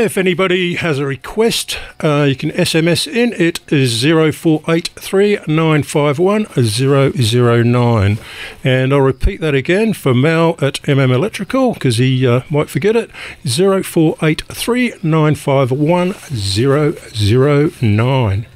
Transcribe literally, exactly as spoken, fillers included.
if anybody has a request, uh, you can S M S in. It is zero four eight three nine five one zero zero nine. And I'll repeat that again for Mal at M M Electrical, because he uh, might forget it. zero four eight three nine five one zero zero nine.